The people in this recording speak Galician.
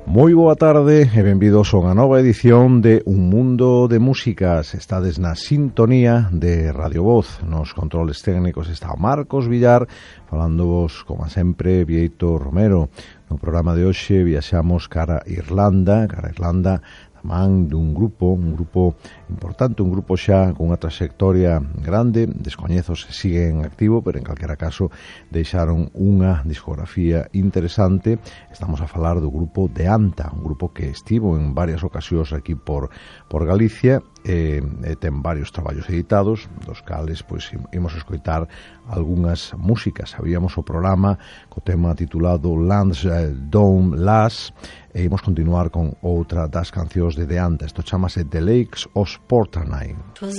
Moi boa tarde e benvidos a unha nova edición de Un Mundo de Músicas. Estades na sintonía de Radio Voz. Nos controles técnicos está Marcos Villar, falándovos, como sempre, Vieito Romero. No programa de hoxe viaxamos cara a Irlanda, tamén dun grupo importante, un grupo xa con unha trayectoria grande, descoñezo se sigue en activo, pero en calquera caso deixaron unha discografía interesante. Estamos a falar do grupo de Anta, un grupo que estivo en varias ocasións aquí por Galicia e ten varios traballos editados, dos cales pois imos escoitar algunhas músicas. Habíamos o programa co tema titulado Lansdowne Lass e imos continuar con outra das cancións de Anta. Isto chamase The Lakes of Porternay.